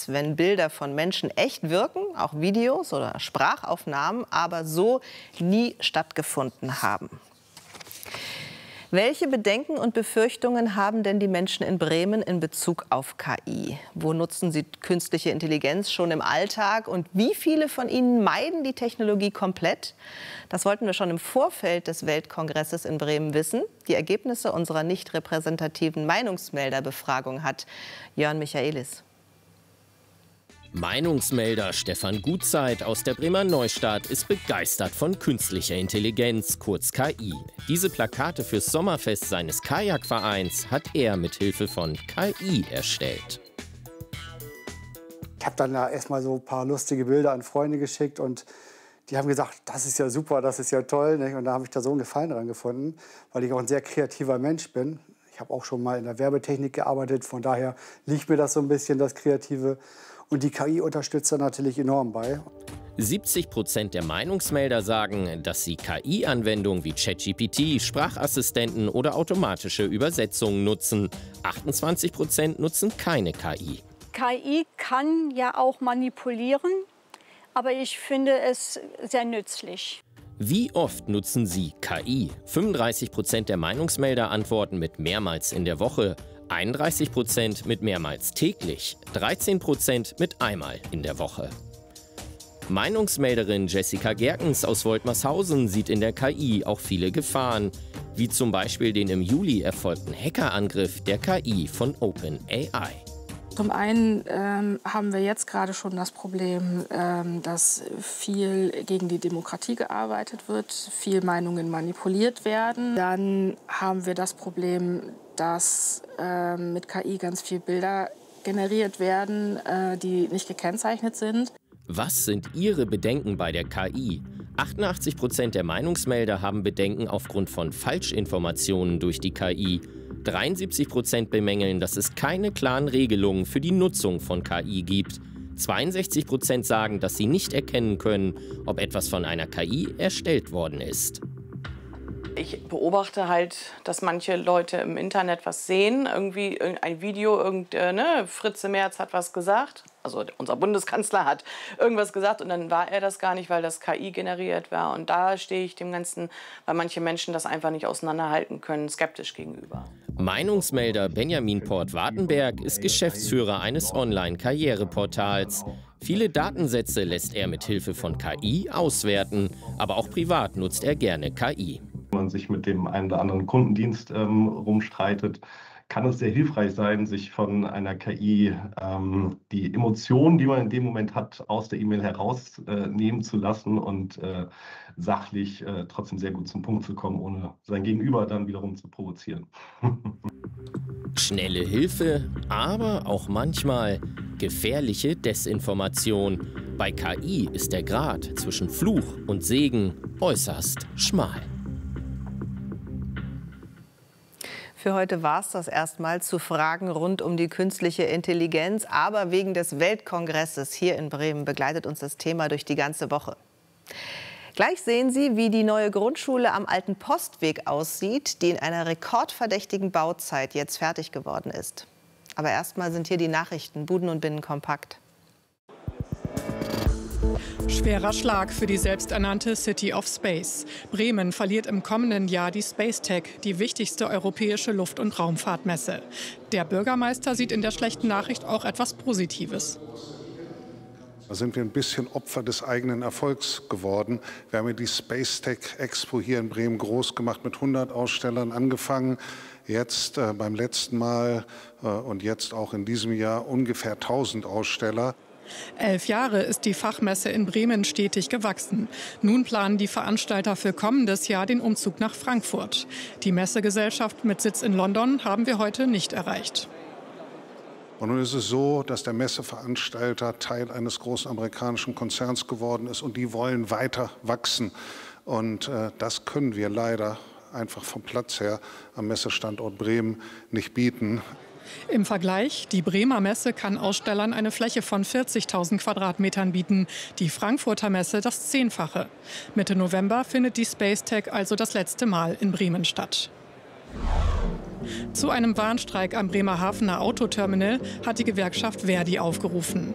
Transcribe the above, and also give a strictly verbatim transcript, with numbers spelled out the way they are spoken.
ist, wenn Bilder von Menschen echt wirken, auch Videos oder Sprachaufnahmen, aber so nie stattgefunden haben. Welche Bedenken und Befürchtungen haben denn die Menschen in Bremen in Bezug auf K I? Wo nutzen sie künstliche Intelligenz schon im Alltag? Und wie viele von ihnen meiden die Technologie komplett? Das wollten wir schon im Vorfeld des Weltkongresses in Bremen wissen. Die Ergebnisse unserer nicht repräsentativen Meinungsmelderbefragung hat Jörn Michaelis. Meinungsmelder Stefan Gutzeit aus der Bremer Neustadt ist begeistert von künstlicher Intelligenz, kurz K I. Diese Plakate fürs Sommerfest seines Kajakvereins hat er mit Hilfe von K I erstellt. Ich habe dann da erstmal so ein paar lustige Bilder an Freunde geschickt und die haben gesagt, das ist ja super, das ist ja toll. Und da habe ich da so einen Gefallen dran gefunden, weil ich auch ein sehr kreativer Mensch bin. Ich habe auch schon mal in der Werbetechnik gearbeitet, von daher liegt mir das so ein bisschen, das Kreative. Und die K I unterstützt da natürlich enorm bei. siebzig Prozent der Meinungsmelder sagen, dass sie K I-Anwendungen wie ChatGPT, Sprachassistenten oder automatische Übersetzungen nutzen. achtundzwanzig Prozent nutzen keine K I. K I kann ja auch manipulieren, aber ich finde es sehr nützlich. Wie oft nutzen Sie K I? fünfunddreißig Prozent der Meinungsmelder antworten mit mehrmals in der Woche. einunddreißig Prozent mit mehrmals täglich, dreizehn Prozent mit einmal in der Woche. Meinungsmelderin Jessica Gerkens aus Woltmershausen sieht in der K I auch viele Gefahren, wie zum Beispiel den im Juli erfolgten Hackerangriff der K I von OpenAI. Zum einen ähm, haben wir jetzt gerade schon das Problem, ähm, dass viel gegen die Demokratie gearbeitet wird, viel Meinungen manipuliert werden. Dann haben wir das Problem, dass äh, mit K I ganz viel Bilder generiert werden, äh, die nicht gekennzeichnet sind. Was sind Ihre Bedenken bei der K I? achtundachtzig Prozent der Meinungsmelder haben Bedenken aufgrund von Falschinformationen durch die K I. dreiundsiebzig Prozent bemängeln, dass es keine klaren Regelungen für die Nutzung von K I gibt. zweiundsechzig Prozent sagen, dass sie nicht erkennen können, ob etwas von einer K I erstellt worden ist. Ich beobachte halt, dass manche Leute im Internet was sehen, irgendwie ein Video, irgend, äh, ne, Fritze Merz hat was gesagt, also unser Bundeskanzler hat irgendwas gesagt und dann war er das gar nicht, weil das K I generiert war. Und da stehe ich dem Ganzen, weil manche Menschen das einfach nicht auseinanderhalten können, skeptisch gegenüber. Meinungsmelder Benjamin Port-Wartenberg ist Geschäftsführer eines Online-Karriereportals. Viele Datensätze lässt er mit Hilfe von K I auswerten, aber auch privat nutzt er gerne K I. Wenn man sich mit dem einen oder anderen Kundendienst ähm, rumstreitet, kann es sehr hilfreich sein, sich von einer K I ähm, die Emotionen, die man in dem Moment hat, aus der E-Mail herausnehmen äh, zu lassen und äh, sachlich äh, trotzdem sehr gut zum Punkt zu kommen, ohne sein Gegenüber dann wiederum zu provozieren. Schnelle Hilfe, aber auch manchmal gefährliche Desinformation. Bei K I ist der Grat zwischen Fluch und Segen äußerst schmal. Für heute war es das erstmal zu Fragen rund um die künstliche Intelligenz. Aber wegen des Weltkongresses hier in Bremen begleitet uns das Thema durch die ganze Woche. Gleich sehen Sie, wie die neue Grundschule am Alten Postweg aussieht, die in einer rekordverdächtigen Bauzeit jetzt fertig geworden ist. Aber erstmal sind hier die Nachrichten, Buden und Binnen kompakt. Schwerer Schlag für die selbsternannte City of Space. Bremen verliert im kommenden Jahr die Spacetec, die wichtigste europäische Luft- und Raumfahrtmesse. Der Bürgermeister sieht in der schlechten Nachricht auch etwas Positives. Da sind wir ein bisschen Opfer des eigenen Erfolgs geworden. Wir haben ja die Spacetec Expo hier in Bremen groß gemacht, mit hundert Ausstellern angefangen. Jetzt äh, beim letzten Mal äh, und jetzt auch in diesem Jahr ungefähr tausend Aussteller. Elf Jahre ist die Fachmesse in Bremen stetig gewachsen. Nun planen die Veranstalter für kommendes Jahr den Umzug nach Frankfurt. Die Messegesellschaft mit Sitz in London haben wir heute nicht erreicht. Und nun ist es so, dass der Messeveranstalter Teil eines großen amerikanischen Konzerns geworden ist und die wollen weiter wachsen. Und äh, das können wir leider einfach vom Platz her am Messestandort Bremen nicht bieten. Im Vergleich, die Bremer Messe kann Ausstellern eine Fläche von vierzigtausend Quadratmetern bieten, die Frankfurter Messe das Zehnfache. Mitte November findet die Spacetec also das letzte Mal in Bremen statt. Zu einem Warnstreik am Bremerhavener Autoterminal hat die Gewerkschaft Verdi aufgerufen.